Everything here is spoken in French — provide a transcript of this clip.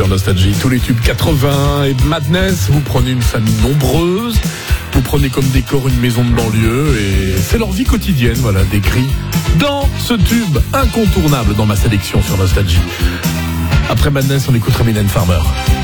sur Nostalgie. Tous les tubes 80 et Madness. Vous prenez une famille nombreuse, vous prenez comme décor une maison de banlieue et c'est leur vie quotidienne, voilà, décrit dans ce tube incontournable dans ma sélection sur Nostalgie. Après Madness, on écoutera Mylène Farmer.